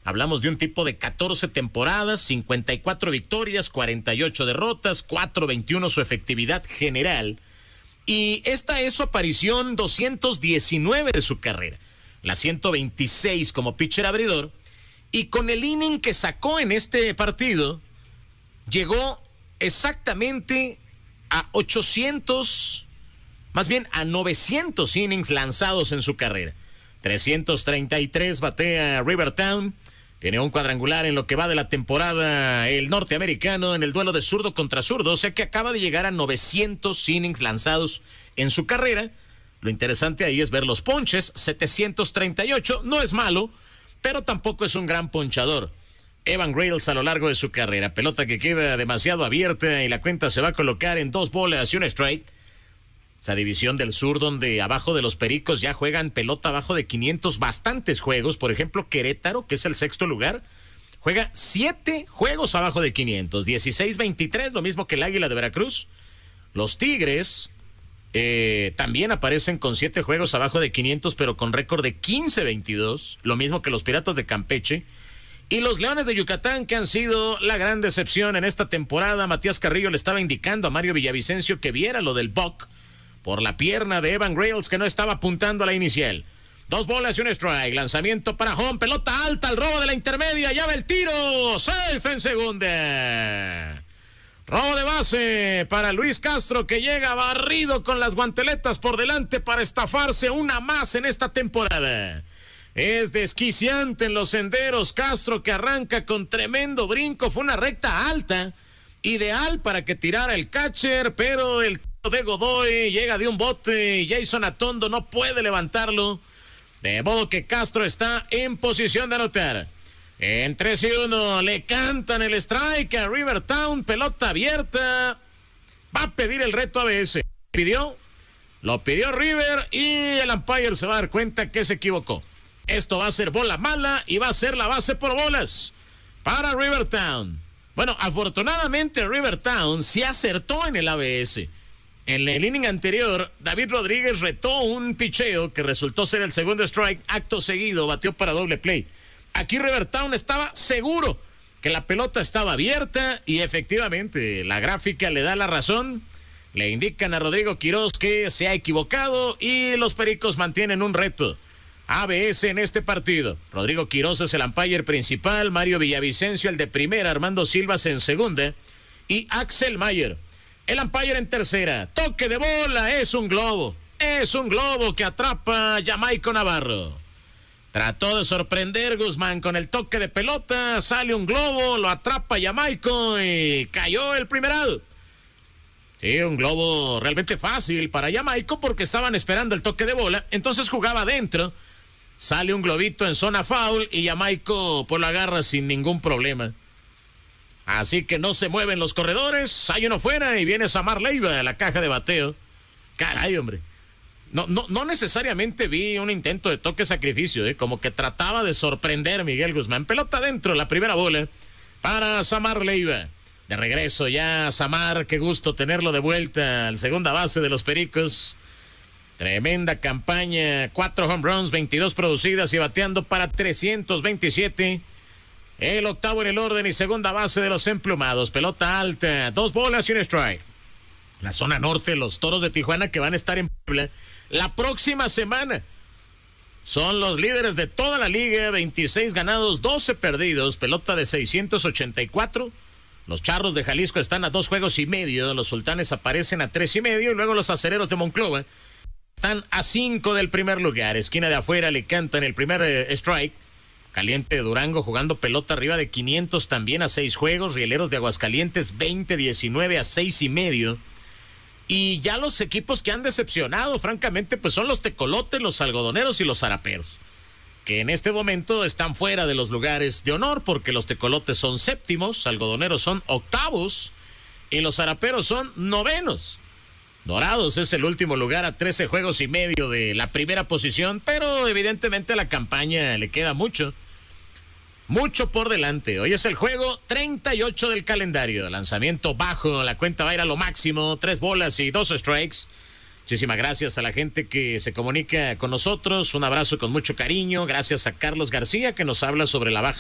Hablamos de un tipo de 14 temporadas, 54 victorias, 48 derrotas, 4.21 su efectividad general. Y esta es su aparición 219 de su carrera, la 126 como pitcher abridor. Y con el inning que sacó en este partido, llegó exactamente a 900 innings lanzados en su carrera. 333 batea Rivertown. Tiene un cuadrangular en lo que va de la temporada el norteamericano en el duelo de zurdo contra zurdo. O sea que acaba de llegar a 900 innings lanzados en su carrera. Lo interesante ahí es ver los ponches. 738, no es malo, pero tampoco es un gran ponchador. Evan Grayles a lo largo de su carrera. Pelota que queda demasiado abierta y la cuenta se va a colocar en 2 bolas y un strike. Esa división del sur donde abajo de los Pericos ya juegan pelota abajo de 500 bastantes juegos. Por ejemplo, Querétaro, que es el 6º lugar, juega 7 juegos abajo de 500. 16-23, lo mismo que el Águila de Veracruz. Los Tigres también aparecen con 7 juegos abajo de 500, pero con récord de 15-22. Lo mismo que los Piratas de Campeche. Y los Leones de Yucatán, que han sido la gran decepción en esta temporada. Matías Carrillo le estaba indicando a Mario Villavicencio que viera lo del Buck por la pierna de Evan Grayles, que no estaba apuntando a la inicial. 2 bolas y un strike. Lanzamiento para home. Pelota alta al robo de la intermedia. Ya va el tiro. Safe en segunda. Robo de base para Luis Castro, que llega barrido con las guanteletas por delante para estafarse una más en esta temporada. Es desquiciante en los senderos. Castro, que arranca con tremendo brinco. Fue una recta alta, ideal para que tirara el catcher, pero el de Godoy llega de un bote y Jason Atondo no puede levantarlo, de modo que Castro está en posición de anotar. En 3-1 le cantan el strike a Rivertown, pelota abierta, va a pedir el reto ABS. Lo pidió River y el umpire se va a dar cuenta que se equivocó. Esto va a ser bola mala y va a ser la base por bolas para Rivertown. Bueno, afortunadamente Rivertown sí acertó en el ABS. En el inning anterior, David Rodríguez retó un picheo que resultó ser el segundo strike. Acto seguido, batió para doble play. Aquí Rivertown estaba seguro que la pelota estaba abierta y efectivamente la gráfica le da la razón. Le indican a Rodrigo Quirós que se ha equivocado y los Pericos mantienen un reto ABS en este partido. Rodrigo Quirós es el umpire principal, Mario Villavicencio el de primera, Armando Silvas en segunda y Axel Mayer el umpire en tercera. Toque de bola, es un globo que atrapa a Jamaico Navarro. Trató de sorprender Guzmán con el toque de pelota, sale un globo, lo atrapa Jamaico y cayó el primer out. Sí, un globo realmente fácil para Jamaico porque estaban esperando el toque de bola, entonces jugaba adentro, sale un globito en zona foul y Jamaico pues lo agarra sin ningún problema. Así que no se mueven los corredores, hay uno fuera y viene Samar Leiva a la caja de bateo. Caray, hombre. No necesariamente vi un intento de toque sacrificio, como que trataba de sorprender Miguel Guzmán. Pelota adentro, la primera bola para Samar Leiva. De regreso ya Samar, qué gusto tenerlo de vuelta al segunda base de los Pericos. Tremenda campaña, 4 home runs, 22 producidas y bateando para 327. El octavo en el orden y segunda base de los emplumados. Pelota alta, 2 bolas y un strike. La zona norte, los Toros de Tijuana que van a estar en Puebla la próxima semana. Son los líderes de toda la liga, 26 ganados, 12 perdidos. Pelota de 684. Los Charros de Jalisco están a 2 juegos y medio. Los Sultanes aparecen a 3.5 y luego los Acereros de Monclova están a 5 del primer lugar. Esquina de afuera le cantan el primer strike. Caliente de Durango jugando pelota arriba de 500 también a 6 juegos. Rieleros de Aguascalientes 20-19 a 6.5. Y ya los equipos que han decepcionado, francamente, pues son los Tecolotes, los Algodoneros y los Zaraperos, que en este momento están fuera de los lugares de honor porque los Tecolotes son séptimos, Algodoneros son octavos y los Zaraperos son novenos. Dorados es el último lugar a 13 juegos y medio de la primera posición, pero evidentemente a la campaña le queda mucho por delante. Hoy es el juego 38 del calendario. Lanzamiento bajo, la cuenta va a ir a lo máximo, 3 bolas y 2 strikes. Muchísimas gracias a la gente que se comunica con nosotros. Un abrazo con mucho cariño. Gracias a Carlos García que nos habla sobre la baja